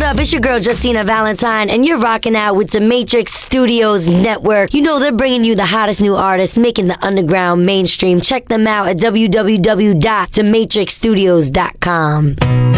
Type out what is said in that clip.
up? It's your girl Justina Valentine, and you're rocking out with the Matrix Studios Network. You know they're bringing you the hottest new artists, making the underground mainstream. Check them out at www.thematrixstudios.com.